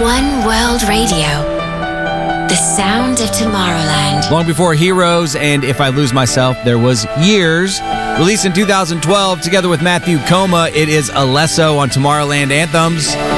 One World Radio. The sound of Tomorrowland. Long before Heroes and If I Lose Myself, there was Years. Released in 2012 together with Matthew Koma, it is Alesso on Tomorrowland Anthems.